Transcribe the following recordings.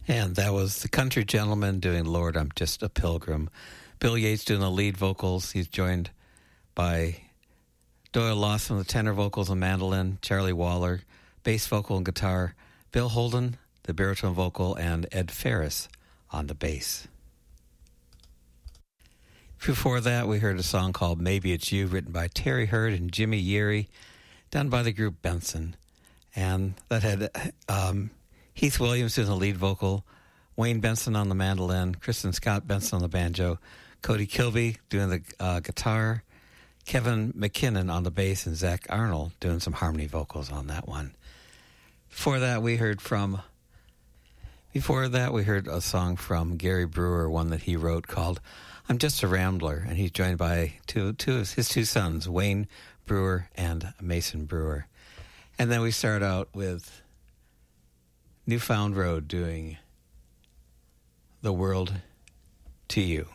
And that was the Country Gentleman doing Lord, I'm Just a Pilgrim. Bill Yates doing the lead vocals. He's joined by Doyle Lawson, the tenor vocals and mandolin, Charlie Waller, bass vocal and guitar, Bill Holden, the baritone vocal, and Ed Ferris on the bass. Before that, we heard a song called Maybe It's You, written by Terry Hurd and Jimmy Yeary, done by the group Benson. And that had Heath Williams doing the lead vocal, Wayne Benson on the mandolin, Kristen Scott Benson on the banjo, Cody Kilby doing the guitar, Kevin McKinnon on the bass, and Zach Arnold doing some harmony vocals on that one. Before that, we heard a song from Gary Brewer, one that he wrote called I'm Just a Rambler, and he's joined by his two sons, Wayne Brewer and Mason Brewer. And then we start out with Newfound Road doing The World to You.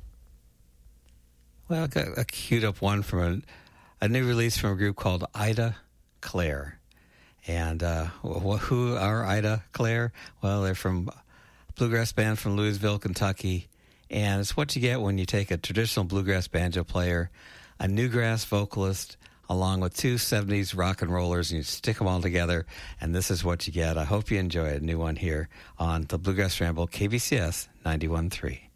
Well, I got a queued up one from a new release from a group called Ida Claire. And who are Ida Claire? Well, they're from a bluegrass band from Louisville, Kentucky. And it's what you get when you take a traditional bluegrass banjo player, a newgrass vocalist, along with two 70s rock and rollers, and you stick them all together, and this is what you get. I hope you enjoy a new one here on the Bluegrass Ramble, KBCS 91.3.